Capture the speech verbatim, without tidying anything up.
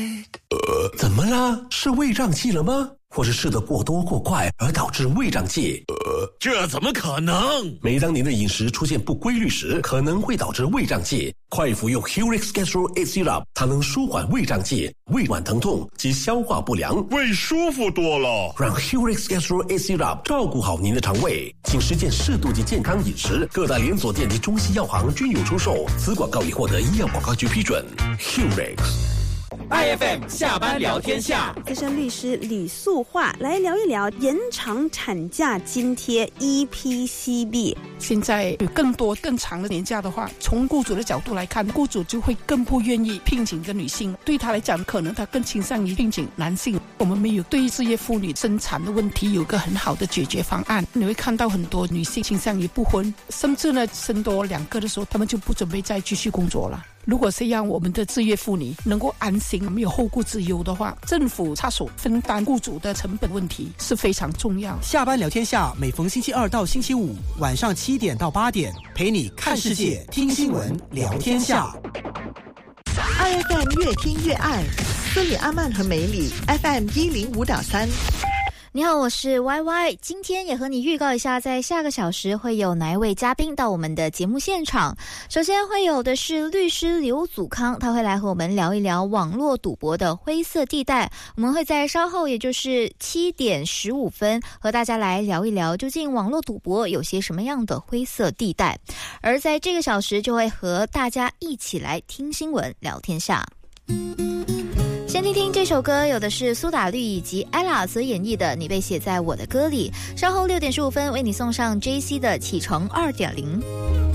呃，怎么了？是胃胀气了吗？或是吃得过多过快而导致胃胀气？ 呃，这怎么可能？ 每当您的饮食出现不规律时，可能会导致胃胀气。快服用 Hurix Gastro eight Syrup， 它能舒缓胃胀气、胃脘疼痛及消化不良， 胃舒服多了。 让 Hurix Gastro eight Syrup 照顾好您的肠胃，请实践适度及健康饮食。各大连锁店及中西药行均有出售。此广告已获得医药广告局批准。Hurix。I F M 下班聊天下， 资深律师李素桦来聊一聊延长产假津贴 E P C B。 现在有更多更长的年假的话，从雇主的角度来看，雇主就会更不愿意聘请一个女性，对他来讲可能他更倾向于聘请男性。我们没有对事业妇女生产的问题有个很好的解决方案。你会看到很多女性倾向于不婚，甚至呢生多两个的时候，他们就不准备再继续工作了。如果是让我们的职业妇女能够安心没有后顾之忧的话，政府插手分担雇主的成本问题是非常重要。 下班聊天下，每逢星期二到星期五晚上七点到八点，陪你看世界、听新闻、聊天下。 I F M 越听越爱，孙里阿曼和梅里 F M 一零五点三。 你好，我是 Y Y， 今天也和你预告一下，在下个小时会有哪一位嘉宾到我们的节目现场。首先会有的是律师刘祖康，他会来和我们聊一聊网络赌博的灰色地带。我们会在稍后，也就是七点十五分，和大家来聊一聊究竟网络赌博有些什么样的灰色地带。而在这个小时，就会和大家一起来听新闻、聊天下。先听听这首歌，有的是苏打绿以及 Ella 所演绎的《你被写在我的歌里》。稍后六点十五分为你送上 J C 的启程 二点零。